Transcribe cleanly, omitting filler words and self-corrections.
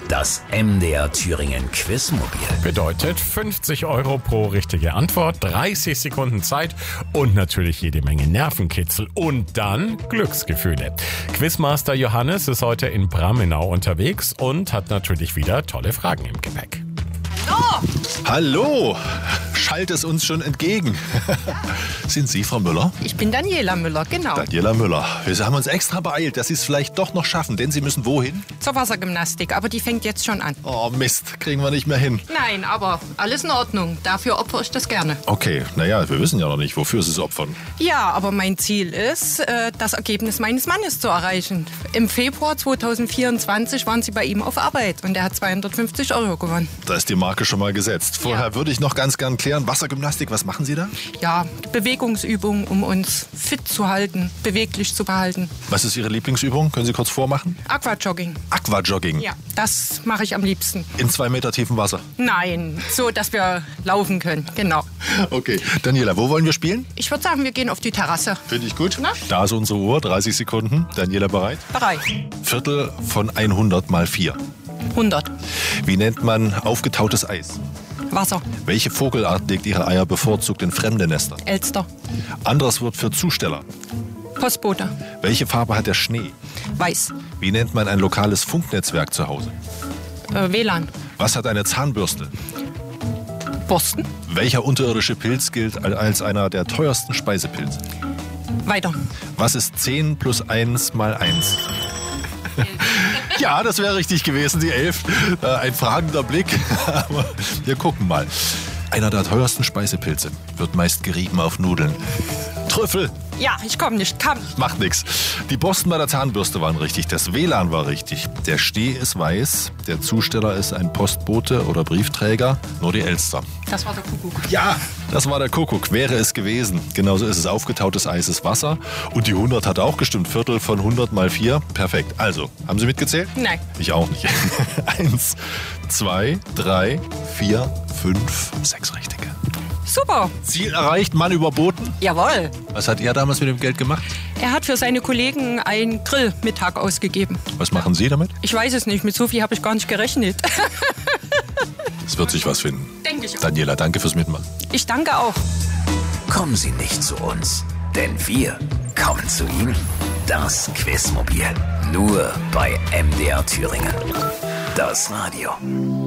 Das MDR Thüringen Quizmobil. Bedeutet 50 € pro richtige Antwort, 30 Sekunden Zeit und natürlich jede Menge Nervenkitzel und dann Glücksgefühle. Quizmaster Johannes ist heute in Bramenau unterwegs und hat natürlich wieder tolle Fragen im Gepäck. Hallo, schallt es uns schon entgegen. Sind Sie Frau Müller? Ich bin Daniela Müller, genau. Daniela Müller. Wir haben uns extra beeilt, dass Sie es vielleicht doch noch schaffen, denn Sie müssen wohin? Zur Wassergymnastik, aber die fängt jetzt schon an. Oh Mist, kriegen wir nicht mehr hin. Nein, aber alles in Ordnung. Dafür opfere ich das gerne. Okay, naja, wir wissen ja noch nicht, wofür Sie es opfern. Ja, aber mein Ziel ist, das Ergebnis meines Mannes zu erreichen. Im Februar 2024 waren Sie bei ihm auf Arbeit und er hat 250 € gewonnen. Da ist die Marke schon mal gesetzt. Vorher würde ich noch ganz gern klären, Wassergymnastik, was machen Sie da? Ja, Bewegungsübungen, um uns fit zu halten, beweglich zu behalten. Was ist Ihre Lieblingsübung? Können Sie kurz vormachen? Aquajogging. Aquajogging? Ja, das mache ich am liebsten. In 2 Meter tiefem Wasser? Nein, so, dass wir laufen können, genau. Okay, Daniela, wo wollen wir spielen? Ich würde sagen, wir gehen auf die Terrasse. Finde ich gut. Na? Da ist unsere Uhr, 30 Sekunden. Daniela bereit? Bereit. Viertel von 100 mal 4. 100. Wie nennt man aufgetautes Eis? Wasser. Welche Vogelart legt ihre Eier bevorzugt in fremde Nester? Elster. Anderes Wort für Zusteller. Postbote. Welche Farbe hat der Schnee? Weiß. Wie nennt man ein lokales Funknetzwerk zu Hause? WLAN. Was hat eine Zahnbürste? Borsten. Welcher unterirdische Pilz gilt als einer der teuersten Speisepilze? Weiter. Was ist 10 plus 1 mal 1? Ja, das wäre richtig gewesen, die 11. Ein fragender Blick, aber wir gucken mal. Einer der teuersten Speisepilze wird meist gerieben auf Nudeln. Trüffel. Ja, ich komme nicht. Komm. Macht nichts. Die Borsten bei der Zahnbürste waren richtig, das WLAN war richtig. Der Steh ist weiß, der Zusteller ist ein Postbote oder Briefträger, nur die Elster. Das war der Kuckuck. Ja, das war der Kuckuck, wäre es gewesen. Genauso ist es, aufgetautes Eis ist Wasser. Und die 100 hat auch gestimmt, Viertel von 100 mal 4. Perfekt. Also, haben Sie mitgezählt? Nein. Ich auch nicht. 1, 2, 3, 4, 5, 6 richtige. Super. Ziel erreicht, Mann überboten. Jawohl. Was hat er damals mit dem Geld gemacht? Er hat für seine Kollegen einen Grillmittag ausgegeben. Was machen Sie damit? Ich weiß es nicht. Mit so viel habe ich gar nicht gerechnet. Es wird sich was finden. Denke ich auch. Daniela, danke fürs Mitmachen. Ich danke auch. Kommen Sie nicht zu uns, denn wir kommen zu Ihnen. Das Quizmobil. Nur bei MDR Thüringen. Das Radio.